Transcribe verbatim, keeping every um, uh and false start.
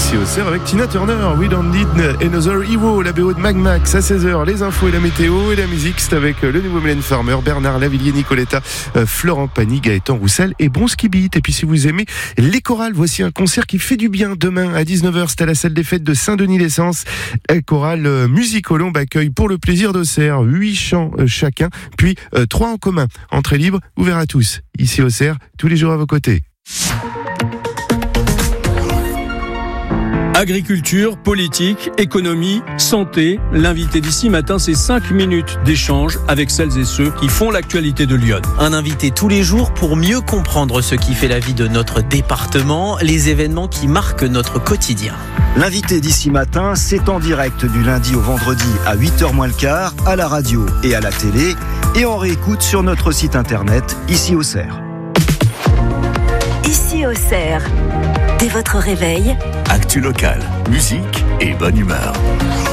ici au C E R avec Tina Turner, We Don't Need Another Hero, la B O de Mag Max à seize heures, les infos et la météo et la musique, c'est avec le nouveau Mylène Farmer, Bernard Lavillier, Nicoletta, euh, Florent Pagny, Gaëtan Roussel et Bronski Beat. Et puis si vous aimez les chorales, voici un concert qui fait du bien demain à dix-neuf heures, c'est à la salle des fêtes de Saint-Denis-l'Essence. La chorale euh, Musicolombe accueille pour le plaisir d'Auxerre huit chants euh, chacun, puis euh, trois en commun. Entrée libre, ouvert à tous. Ici au C E R, tous les jours à vos côtés. Agriculture, politique, économie, santé. L'invité d'ici matin, c'est cinq minutes d'échange avec celles et ceux qui font l'actualité de Lyon. Un invité tous les jours pour mieux comprendre ce qui fait la vie de notre département, les événements qui marquent notre quotidien. L'invité d'ici matin, c'est en direct du lundi au vendredi à huit heures moins le quart, à la radio et à la télé, et on réécoute sur notre site internet, ici au C E R. Ici au C E R, dès votre réveil, actu locale, musique et bonne humeur.